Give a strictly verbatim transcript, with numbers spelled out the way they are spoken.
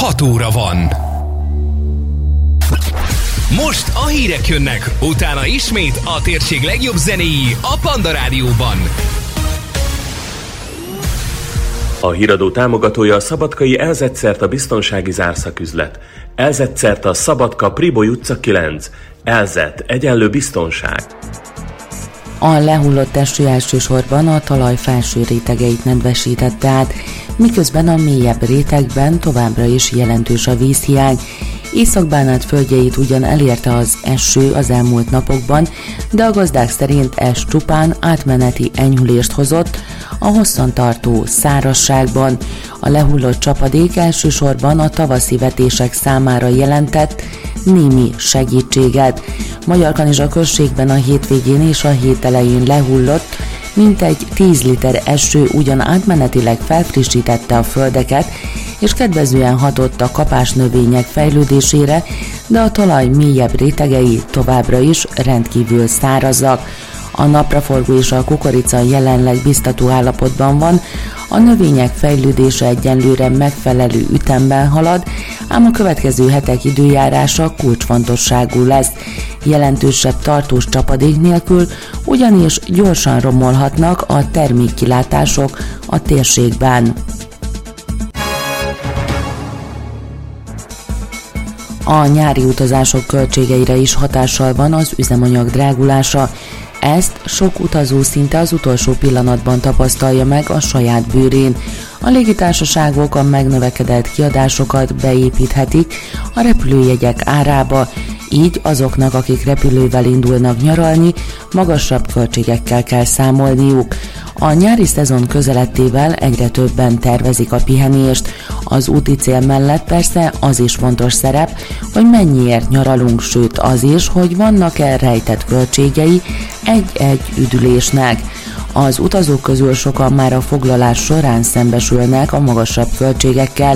hat óra van. Most a hírek jönnek, utána ismét a térség legjobb zenéi a Panda Rádióban. A híradó támogatója a szabadkai Elzetszerta biztonsági zárszaküzlet. Elzetszerta Szabadka Priboly utca kilenc. Elzet egyenlő biztonság. A lehullott eső elsősorban a talaj felső rétegeit nedvesítette át, miközben a mélyebb rétegben továbbra is jelentős a vízhiány. Észak-Bánát földjeit ugyan elérte az eső az elmúlt napokban, de a gazdák szerint ez csupán átmeneti enyhülést hozott a hosszantartó szárazságban. A lehullott csapadék elsősorban a tavaszi vetések számára jelentett némi segítséget. Magyarkanizsa községben a hétvégén és a hét elején lehullott mintegy tíz liter eső ugyan átmenetileg felfrissítette a földeket, és kedvezően hatott a kapásnövények fejlődésére, de a talaj mélyebb rétegei továbbra is rendkívül szárazak. A napraforgó és a kukorica jelenleg biztató állapotban van, a növények fejlődése egyenlőre megfelelő ütemben halad, ám a következő hetek időjárása kulcsfontosságú lesz. Jelentősebb tartós csapadék nélkül ugyanis gyorsan romolhatnak a termékkilátások a térségben. A nyári utazások költségeire is hatással van az üzemanyag drágulása. Ezt sok utazó szinte az utolsó pillanatban tapasztalja meg a saját bőrén. A légitársaságok a megnövekedett kiadásokat beépíthetik a repülőjegyek árába, így azoknak, akik repülővel indulnak nyaralni, magasabb költségekkel kell számolniuk. A nyári szezon közelettével egyre többen tervezik a pihenést. Az úti cél mellett persze az is fontos szerep, hogy mennyiért nyaralunk, sőt az is, hogy vannak-e rejtett költségei egy-egy üdülésnek. Az utazók közül sokan már a foglalás során szembesülnek a magasabb költségekkel,